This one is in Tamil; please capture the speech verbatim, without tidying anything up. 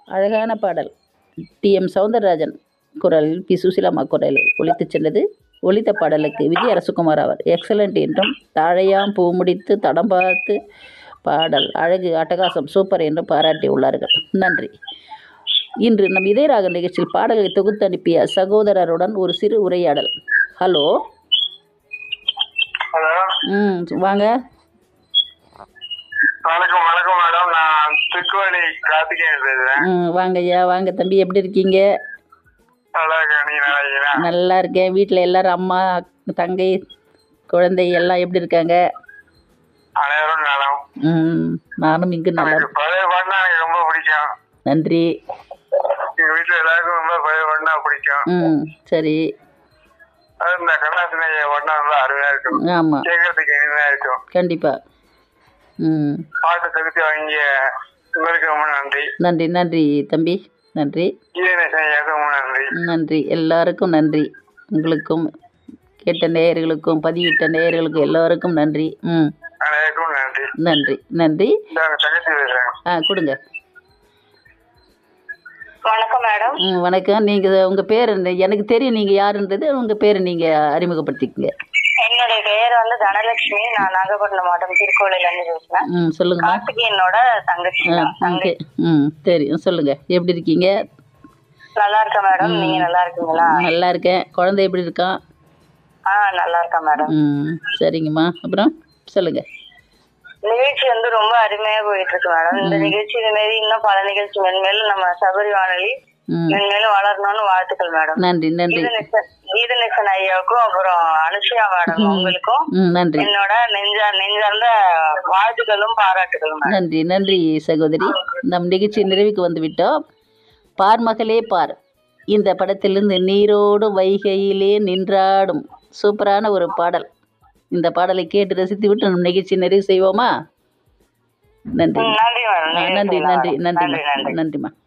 அழகான பாடல். டி எம் சௌந்தரராஜன் குரலில் பி சுசீலாம்மா குரலில் ஒலித்துச் சென்றது. ஒலித்த பாடலுக்கு விஜய் அரசகுமார் அவர் எக்ஸலண்ட் என்றும், தாழையாம் பூ முடித்து தடம் பார்த்து பாடல் அழகு அட்டகாசம் சூப்பர் என்றும் பாராட்டி உள்ளார்கள். நன்றி. இன்று நம் இதயராக நிகழ்ச்சியில் பாடல்களை தொகுத்து அனுப்பிய சகோதரருடன் ஒரு சிறு உரையாடல். ஹலோ. ஹலோ. ம் வாங்க. வணக்கம் வணக்கம் மேடம். நான் திருக்குவளி கார்த்திகேயன் பேசுறேன். ம் வாங்க ஐயா, வாங்க தம்பி, எப்படி இருக்கீங்க? நல்லா இருக்கேன். நீங்க நல்லா இருக்கீங்களா? நல்லா இருக்கேன். வீட்டில் எல்லாரும் அம்மா, தங்கை, குழந்தை எல்லாம் எப்படி இருக்காங்க? அனைவரும் நலம். ம் நானும் இங்கு நல்லா எனக்கு இருக்கேன். பழைய பாட்டுனா எனக்கு ரொம்ப பிடிக்கும். நன்றி. எங்க வீட்டுல எல்லாருக்கும் ரொம்ப பழைய பாட்டுனா பிடிக்கும். ம் சரி. அது இந்த கண்ணாசினைய பாட்டுனா நல்லா அருமையா இருக்கும். ஆமாம், கேட்கறதுக்கு இனிமையா இருக்கும். கண்டிப்பாக. ம் பாட்டு தகுதி வாங்கிய உங்களுக்கு ரொம்ப நன்றி. நன்றி நன்றி தம்பி, நன்றி ஈரநேசனையாக்கு ரொம்ப நன்றி. நன்றி. எல்லாருக்கும் நன்றி. உங்களுக்கும், கேட்ட நேயர்களுக்கும், பதிவிட்ட நேயர்களுக்கும் எல்லோருக்கும் நன்றி. ம் அனைவருக்கும் நன்றி. நன்றி நன்றி. நாங்க தகச்சி பேசுறேன். ஆ கொடுங்க. வணக்கம் மேடம். ம் வணக்கம். நீங்கள் உங்கள் பேர் என்ன? எனக்கு தெரியும் நீங்கள் யாருன்றது. உங்கள் பேரை நீங்கள் அறிமுகப்படுத்திக்கங்க. என்னுடைய பெயர் வந்து தனலட்சுமி. நான் நாகப்பட்டினம் மாவட்டம் திருக்கோவில இருந்து பேசுறேன். ம் சொல்லுங்கம்மா. கார்த்திகேயனோட தங்கச்சி ஆ தான். ம் தங்கை. சரி. ம் சரி சொல்லுங்கள். எப்படி இருக்கீங்க? நல்லா இருக்கேன் மேடம். நீங்க நல்லா இருக்கீங்களா? நல்லா இருக்கேன். குழந்தை எப்படி இருக்கான்? ஆ நல்லா இருக்கேன் மேடம். ம் சரிங்கம்மா. அப்புறம் சொல்லுங்கள். நிகழ்ச்சி வந்து ரொம்ப அருமையா போயிட்டு இருக்கு மேடம். இந்த நிகழ்ச்சி இது மாதிரி இன்னும் பல நிகழ்ச்சி மென்மேலும் நம்ம சபரி வானொலி ம் மென்மேலும் வளரணும்னு வாழ்த்துக்கள் மேடம். நன்றி நன்றி. கீதநேசன் கீதநேசன் ஐயாவுக்கும் அப்புறம் அனுஷியா மேடம் உங்களுக்கும் ம் நன்றி என்னோட நெஞ்சா நெஞ்சார்ந்த வாழ்த்துக்களும் பாராட்டுகளும் மேடம். நன்றி நன்றி சகோதரி. நம் நிகழ்ச்சி நிறைவுக்கு வந்து விட்டோம். பார் மகளே பார், இந்த படத்திலிருந்து நீரோடும் வைகையிலே நின்றாடும் சூப்பரான ஒரு பாடல். இந்த பாடலை கேட்டு ரசித்து விட்டு நம் நிகழ்ச்சி நிறைவு செய்வோமா? நன்றி. ம், நன்றி மேடம். ஆ, நன்றி நன்றி நன்றி நன்றிம்மா நன்றி. நன்றிம்மா.